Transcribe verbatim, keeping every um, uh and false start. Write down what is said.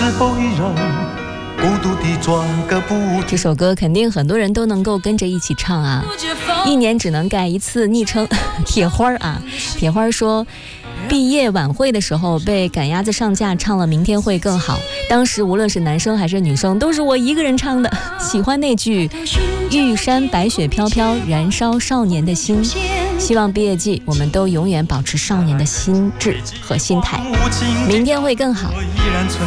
否依然孤独地转个不停。 这首歌肯定很多人都能够跟着一起唱啊！一年只能改一次昵称，铁花啊，铁花说。毕业晚会的时候被赶鸭子上架唱了明天会更好，当时无论是男生还是女生都是我一个人唱的，喜欢那句玉山白雪飘飘燃烧少年的心，希望毕业季我们都永远保持少年的心智和心态，明天会更好。